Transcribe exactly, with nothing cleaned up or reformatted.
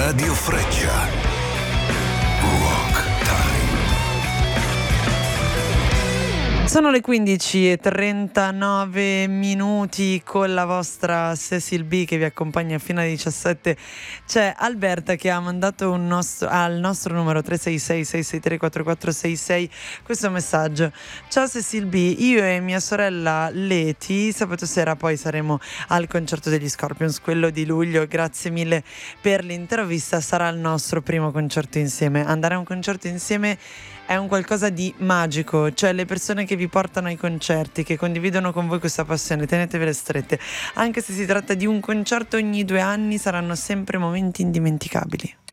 Radio Freccia. Rock Time. Sono le quindici e trentanove minuti con la vostra Cecil B che vi accompagna fino alle diciassette. C'è Alberta che ha mandato un nostro, al nostro numero tre sei sei sei sei tre quattro quattro sei sei questo messaggio: ciao Cecil B, io e mia sorella Leti sabato sera poi saremo al concerto degli Scorpions, quello di luglio. Grazie mille per l'intervista, sarà il nostro primo concerto insieme. Andare a un concerto insieme è un qualcosa di magico, cioè le persone che vi portano ai concerti, che condividono con voi questa passione, tenetevele strette. Anche se si tratta di un concerto ogni due anni, saranno sempre momenti indimenticabili.